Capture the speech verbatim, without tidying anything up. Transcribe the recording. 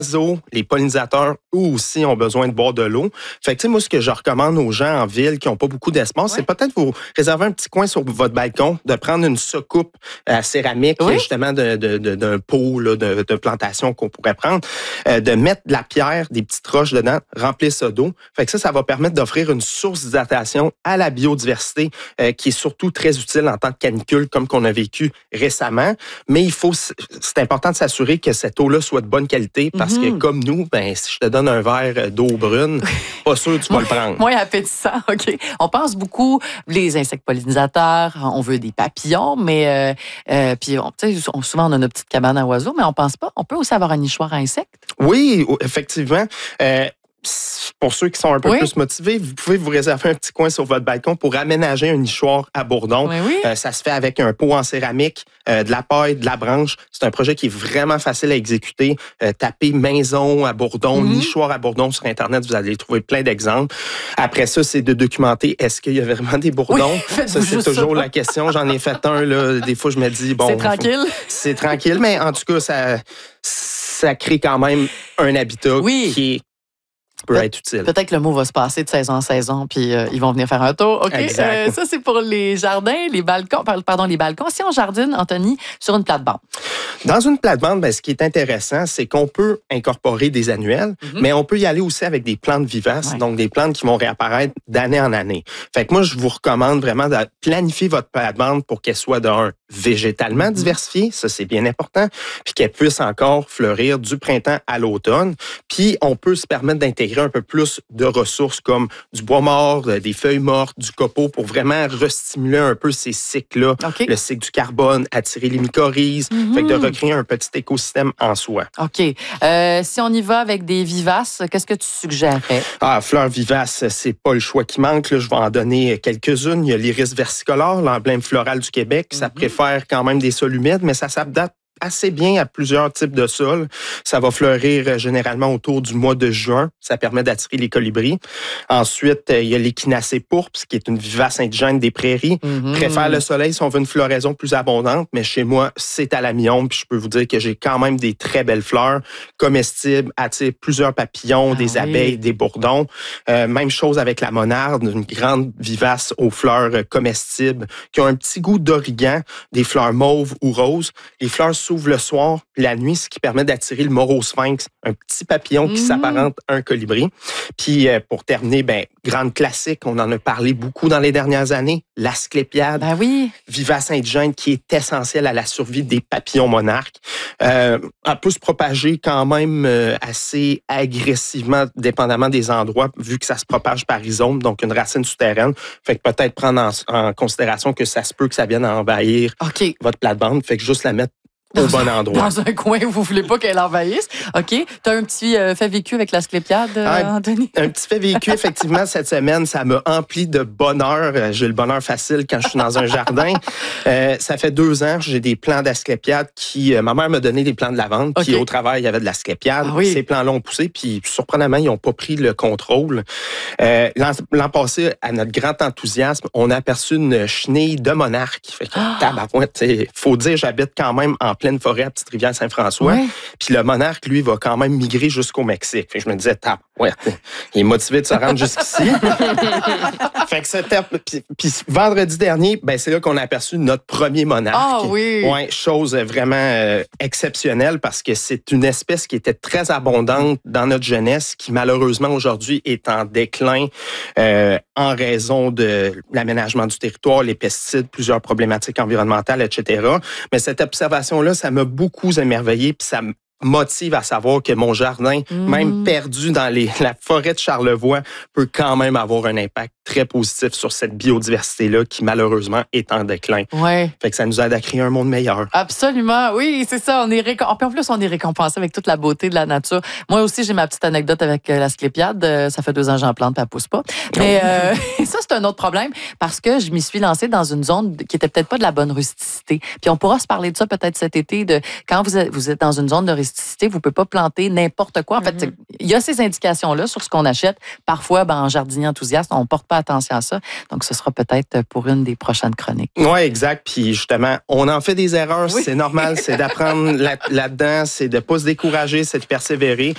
oiseaux, les pollinisateurs, eux aussi ont besoin de boire de l'eau. Fait que, tu sais, moi, ce que je recommande aux gens en ville qui n'ont pas beaucoup d'espace, ouais. c'est peut-être vous réserver un petit coin sur votre balcon, de prendre une soucoupe à céramique, oui. justement, de, de, de, d'un pot là, de, de plantation qu'on pourrait prendre, euh, de mettre de la pierre, des petites roches dedans, remplir ça d'eau. Fait que ça, ça va permettre d'offrir une source d'hydratation à la biodiversité euh, qui est surtout très utile en temps de canicule, comme qu'on a vécu récemment. Mais il faut, c'est important de s'assurer que cette eau-là soit de bonne qualité parce mm-hmm. que comme nous, ben, si je te donne un verre d'eau brune, pas sûr que tu vas le prendre. Moins appétissant, OK. On pense beaucoup les insectes pollinisateurs, on veut des papillons, mais euh, euh, puis on, on, souvent on a notre petite cabane à oiseaux, mais on pense pas. On peut aussi avoir un nichoir à insectes? Oui, effectivement. Euh, Pour ceux qui sont un peu oui. plus motivés, vous pouvez vous réserver un petit coin sur votre balcon pour aménager un nichoir à bourdon. Oui, oui. Euh, ça se fait avec un pot en céramique, euh, de la paille, de la branche. C'est un projet qui est vraiment facile à exécuter. Euh, tapez maison à bourdon, mm-hmm. nichoir à bourdon sur Internet, vous allez trouver plein d'exemples. Après ça, c'est de documenter est-ce qu'il y a vraiment des bourdons. Oui, ça, c'est toujours ça. La question. J'en ai fait un, là. Des fois, je me dis, bon... C'est tranquille. Faut... C'est tranquille, mais en tout cas, ça, ça crée quand même un habitat oui. qui est peut Pe- être utile. Peut-être que le mot va se passer de saison en saison, puis euh, ils vont venir faire un tour. OK. Euh, ça, c'est pour les jardins, les balcons. Pardon, les balcons. Si on jardine, Anthony, sur une plate-bande. Dans une plate-bande, ben, ce qui est intéressant, c'est qu'on peut incorporer des annuels, mm-hmm. mais on peut y aller aussi avec des plantes vivaces, ouais. donc des plantes qui vont réapparaître d'année en année. Fait que moi, je vous recommande vraiment de planifier votre plate-bande pour qu'elle soit d'un végétalement mm-hmm. diversifiée, ça c'est bien important, puis qu'elle puisse encore fleurir du printemps à l'automne. Puis on peut se permettre d'intégrer un peu plus de ressources comme du bois mort, des feuilles mortes, du copeau pour vraiment restimuler un peu ces cycles-là. Okay. Le cycle du carbone, attirer les mycorhizes, mm-hmm. fait que de recréer un petit écosystème en soi. OK. Euh, si on y va avec des vivaces, qu'est-ce que tu suggérerais? Ah, fleurs vivaces, c'est pas le choix qui manque. Là. Je vais en donner quelques-unes. Il y a l'iris versicolore, l'emblème floral du Québec. Mm-hmm. Ça préfère quand même des sols humides, mais ça s'adapte assez bien à plusieurs types de sols. Ça va fleurir généralement autour du mois de juin. Ça permet d'attirer les colibris. Ensuite, il y a l'échinacée pourpre, qui est une vivace indigène des prairies. Mm-hmm. Préfère le soleil si on veut une floraison plus abondante, mais chez moi, c'est à la mi-ombre. Puis je peux vous dire que j'ai quand même des très belles fleurs comestibles, attirent plusieurs papillons, ah, des oui. abeilles, des bourdons. Euh, même chose avec la monarde, une grande vivace aux fleurs comestibles qui ont un petit goût d'origan, des fleurs mauves ou roses. Les fleurs s'ouvrent le soir, la nuit, ce qui permet d'attirer le morosphinx, un petit papillon qui mmh. s'apparente à un colibri. Puis euh, pour terminer, ben grande classique, on en a parlé beaucoup dans les dernières années, l'asclépiade, ben oui. vivace indigène qui est essentielle à la survie des papillons monarques. Euh, elle peut se propager quand même euh, assez agressivement, dépendamment des endroits, vu que ça se propage par rhizome, donc une racine souterraine. Fait que peut-être prendre en, en considération que ça se peut que ça vienne envahir okay. votre plate-bande. Fait que juste la mettre au bon endroit. Dans un coin où vous ne voulez pas qu'elle envahisse. OK. Tu as un petit euh, fait vécu avec l'asclépiade, euh, un, Anthony? Un petit fait vécu, effectivement, cette semaine. Ça m'a empli de bonheur. J'ai le bonheur facile quand je suis dans un jardin. Euh, ça fait deux ans, j'ai des plants d'asclépiade qui... Euh, ma mère m'a donné des plants de lavande, okay. puis au travail, il y avait de l'asclépiade. Ah, oui. Ces plants-là ont poussé, puis surprenamment, ils n'ont pas pris le contrôle. Euh, l'an, l'an passé, à notre grand enthousiasme, on a aperçu une chenille de monarque. Fait que, ah. tabarouette, il faut dire, j'habite quand même en pleine forêt à Petite-Rivière-Saint-François. Ouais. Puis le monarque, lui, va quand même migrer jusqu'au Mexique. Fait que je me disais, tape, ouais, il est motivé de se rendre jusqu'ici. Fait que c'était... Puis, puis vendredi dernier, ben c'est là qu'on a aperçu notre premier monarque. Ah oui! Ouais, chose vraiment euh, exceptionnelle parce que c'est une espèce qui était très abondante dans notre jeunesse, qui malheureusement aujourd'hui est en déclin euh, en raison de l'aménagement du territoire, les pesticides, plusieurs problématiques environnementales, et cetera. Mais cette observation-là, ça m'a beaucoup émerveillé, puis ça motive à savoir que mon jardin, mmh. même perdu dans les, la forêt de Charlevoix, peut quand même avoir un impact très positif sur cette biodiversité-là qui, malheureusement, est en déclin. Ouais. Fait que ça nous aide à créer un monde meilleur. Absolument. Oui, c'est ça. On est récom... En plus, on est récompensé avec toute la beauté de la nature. Moi aussi, j'ai ma petite anecdote avec euh, l'asclépiade. Euh, ça fait deux ans que j'en plante, puis elle pousse pas. Mais euh, ça, c'est un autre problème parce que je m'y suis lancée dans une zone qui était peut-être pas de la bonne rusticité. Puis on pourra se parler de ça peut-être cet été, de quand vous êtes, vous êtes dans une zone de rusticité, vous ne pouvez pas planter n'importe quoi. En fait, mm-hmm. il y a ces indications-là sur ce qu'on achète. Parfois, ben, en jardinier enthousiaste, on ne porte pas attention à ça. Donc, ce sera peut-être pour une des prochaines chroniques. Oui, exact. Puis justement, on en fait des erreurs. Oui. C'est normal. C'est d'apprendre là- là-dedans. C'est de ne pas se décourager. C'est de persévérer.